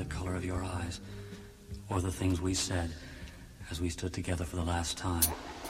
color of your eyes, or the things we said as we stood together for the last time.